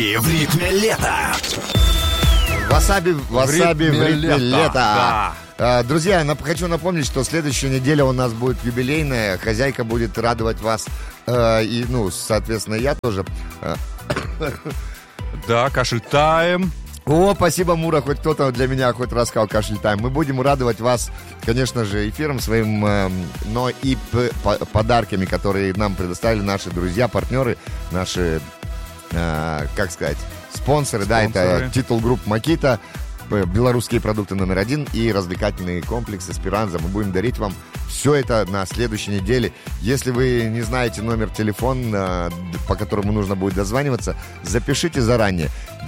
И в ритме лета. Васаби в ритме лета. Да. Друзья, хочу напомнить, что следующая неделя у нас будет юбилейная. Хозяйка будет радовать вас. И, соответственно, я тоже. Да, кашель-тайм. О, спасибо, Мура, хоть кто-то для меня хоть раз сказал кашель-тайм. Мы будем радовать вас, конечно же, эфиром своим, но и подарками, которые нам предоставили наши друзья, партнеры, наши, спонсоры. Да, это титул групп Макита, белорусские продукты номер 1 и развлекательный комплекс Эсперанза. Мы будем дарить вам все это на следующей неделе. Если вы не знаете номер телефона, по которому нужно будет дозваниваться, запишите заранее.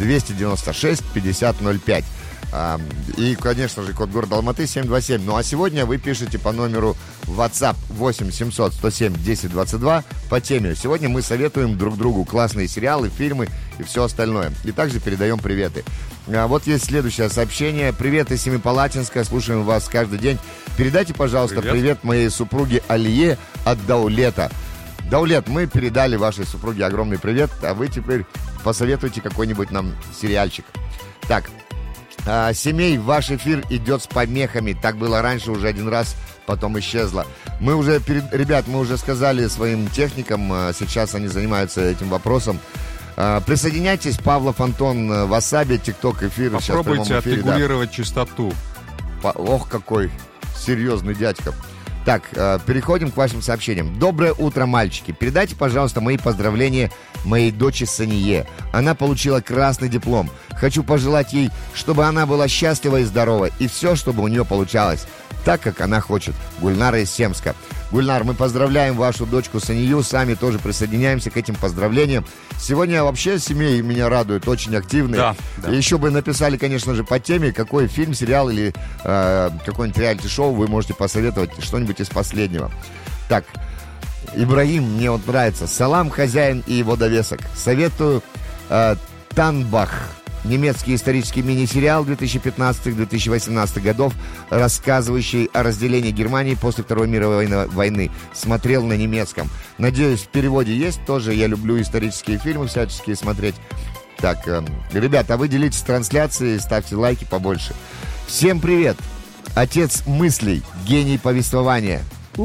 296-5005. И, конечно же, код города Алматы 727. Ну а сегодня вы пишете по номеру WhatsApp 8 700 107 10 22 по теме. Сегодня мы советуем друг другу классные сериалы, фильмы и все остальное. И также передаем приветы. Вот есть следующее сообщение. Привет из Семипалатинска. Слушаем вас каждый день. Передайте, пожалуйста, привет моей супруге Алие от Даулета. Даулет, мы передали вашей супруге огромный привет, а вы теперь посоветуйте какой-нибудь нам сериальчик. Так, семей, ваш эфир идет с помехами. Так было раньше уже один раз, потом исчезло. Ребят, мы уже сказали своим техникам, сейчас они занимаются этим вопросом. Присоединяйтесь, Павлов Антон, Васаби, ТикТок, эфир. Попробуйте отрегулировать частоту. Ох, какой серьезный дядька. Так, переходим к вашим сообщениям. Доброе утро, мальчики. Передайте, пожалуйста, мои поздравления моей дочери Сание. Она получила красный диплом. Хочу пожелать ей, чтобы она была счастлива и здорова. И все, чтобы у нее получалось так, как она хочет. Гульнара из Семска. Гульнар, мы поздравляем вашу дочку Санию. Сами тоже присоединяемся к этим поздравлениям. Сегодня вообще семей меня радует, очень активные. Да. И еще бы написали, конечно же, по теме, какой фильм, сериал или какой-нибудь реалити-шоу вы можете посоветовать, что-нибудь из последнего. Так, Ибрагим, мне вот нравится. Салам, хозяин и его довесок. Советую Танбах. Немецкий исторический мини-сериал 2015-2018 годов, рассказывающий о разделении Германии после Второй мировой войны. Смотрел на немецком. Надеюсь, в переводе есть тоже. Я люблю исторические фильмы всяческие смотреть. Так, ребята, вы делитесь трансляцией, ставьте лайки побольше. Всем привет! Отец мыслей, гений повествования.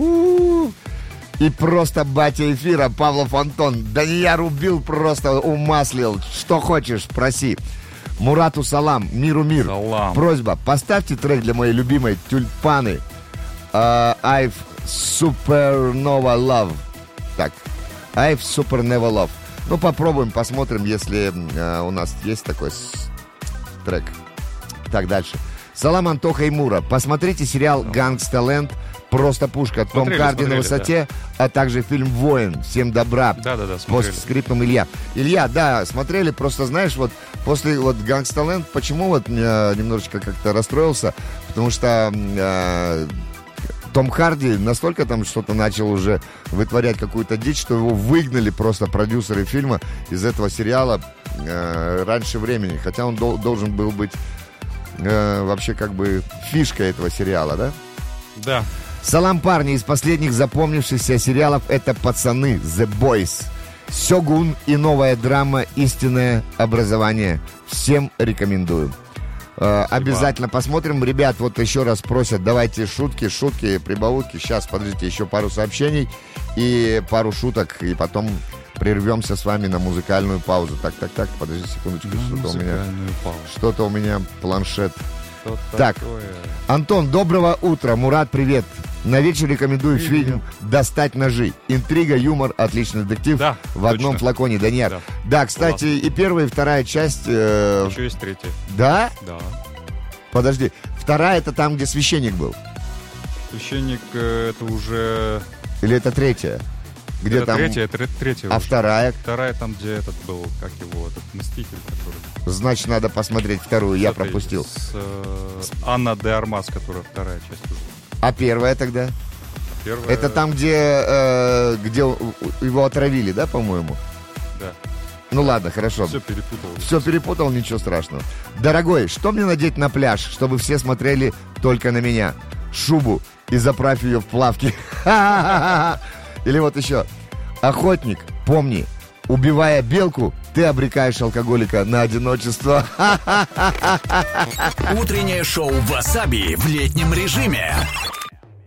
И просто батя эфира Павлов Антон. Да не я рубил, просто умаслил. Что хочешь, проси. Мурату салам, миру мир. Салам. Просьба, поставьте трек для моей любимой Тюльпаны. I've Supernova Love. Так, I've Supernova Love. Ну, попробуем, посмотрим, если у нас есть такой трек. Так, дальше. Салам, Антоха и Мура. Посмотрите сериал «Гангста-ленд». Просто пушка. Том Харди на высоте, да. А также фильм «Воин». Всем добра. Да, Постскриптум Илья. Илья, да, смотрели. Просто, знаешь, вот после вот «Гангста-ленд» почему вот я немножечко как-то расстроился? Потому что Том Харди настолько там что-то начал уже вытворять какую-то дичь, что его выгнали просто продюсеры фильма из этого сериала раньше времени. Хотя он должен был быть вообще как бы фишкой этого сериала, да? Да. Салам, парни, из последних запомнившихся сериалов это «Пацаны», «The Boys», «Сёгун» и новая драма «Истинное образование». Всем рекомендую. Обязательно посмотрим. Ребят, вот еще раз просят, давайте шутки, прибаутки. Сейчас, подождите, еще пару сообщений и пару шуток, и потом прервемся с вами на музыкальную паузу. Так, подожди секундочку, что-то у меня планшет. Так, Антон, доброго утра. Мурат, привет. На вечер рекомендую фильм «Достать ножи». Интрига, юмор, отличный детектив. Да, в одном флаконе, Даниэр. Да, кстати, и первая, и вторая часть. Еще есть третья. Да? Да. Подожди, вторая это там, где священник был? Священник это уже... Или это третья? Где это там... третья. А уже. вторая? Вторая там, где этот был, как его, этот Мститель, который... Значит, надо посмотреть вторую, я пропустил. С Анна де Армас, которая вторая часть уже. А первая тогда? Первая... Это там, где его отравили, да, по-моему? Да. Ну ладно, хорошо. Все перепутал, ничего страшного. Дорогой, что мне надеть на пляж, чтобы все смотрели только на меня? Шубу и заправь ее в плавки. Или вот еще. Охотник, помни, Убивая белку, ты обрекаешь алкоголика на одиночество. Утреннее шоу «Васаби» в летнем режиме.